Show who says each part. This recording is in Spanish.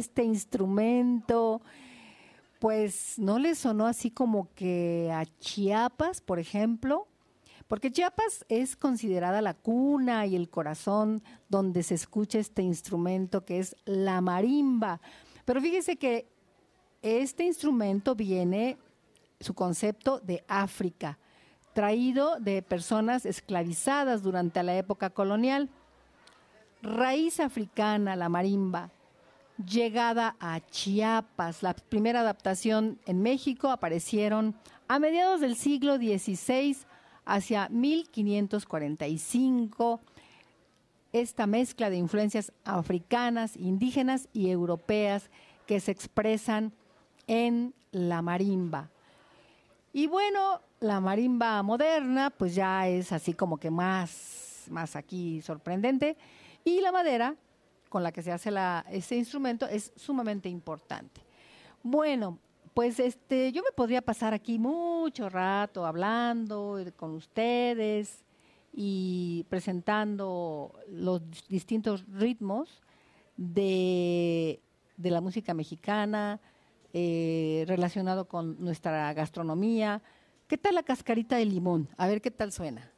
Speaker 1: este instrumento, pues no le sonó así como que a Chiapas, por ejemplo, porque Chiapas es considerada la cuna y el corazón donde se escucha este instrumento que es la marimba. Pero fíjese que este instrumento viene, su concepto, de África, traído de personas esclavizadas durante la época colonial. Raíz africana, la marimba, llegada a Chiapas. La primera adaptación en México aparecieron a mediados del siglo XVI, hacia 1545. Esta mezcla de influencias africanas, indígenas y europeas que se expresan en la marimba. Y bueno, la marimba moderna pues ya es así como que más aquí sorprendente, y la madera con la que se hace este instrumento es sumamente importante. Bueno, pues yo me podría pasar aquí mucho rato hablando con ustedes y presentando los distintos ritmos de la música mexicana, relacionado con nuestra gastronomía. ¿Qué tal la cascarita de limón? A ver qué tal suena.